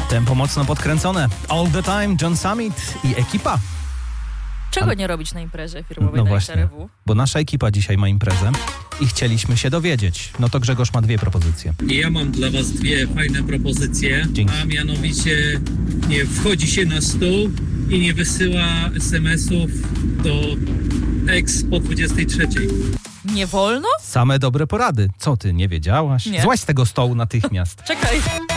Tempo mocno podkręcone. All the time, John Summit i ekipa. Czego nie robić na imprezie firmowej No na właśnie, XRW? bo nasza ekipa dzisiaj ma imprezę i chcieliśmy się dowiedzieć. No to Grzegorz ma 2 propozycje. Ja mam dla was 2 fajne propozycje, Dzięki. a mianowicie nie wchodzi się na stół i nie wysyła SMS-ów do ex po 23. Nie wolno? Same dobre porady. Co ty, nie wiedziałaś? Nie. Złaź z tego stołu natychmiast. Czekaj.